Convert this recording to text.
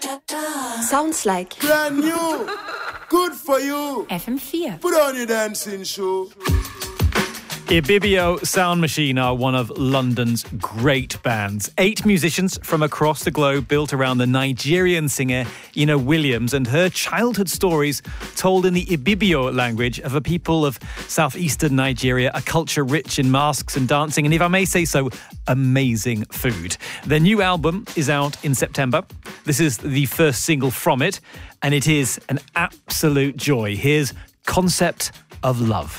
Sounds like brand new. Good for you. FM4. Put on your dancing shoe. Ibibio Sound Machine are one of London's great bands. 8 musicians from across the globe built around the Nigerian singer Ina Williams and her childhood stories told in the Ibibio language of a people of southeastern Nigeria, a culture rich in masks and dancing and, if I may say so, amazing food. Their new album is out in September. This is the first single from it and it is an absolute joy. Here's Concept of Love.